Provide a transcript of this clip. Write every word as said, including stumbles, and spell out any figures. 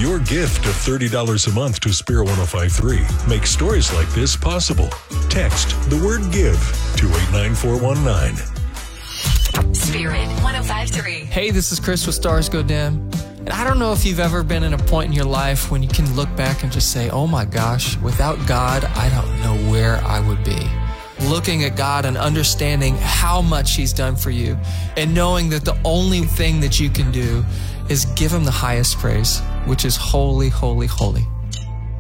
your gift of thirty dollars a month to Spirit one oh five point three. Make stories like this possible. Text the word GIVE to eight nine four one nine. Spirit one oh five point three. Hey, this is Chris with Stars Go Dim. And I don't know if you've ever been in a point in your life when you can look back and just say, oh my gosh, without God, I don't know where I would be. Looking at God and understanding how much He's done for you and knowing that the only thing that you can do is give Him the highest praise, which is holy, holy, holy.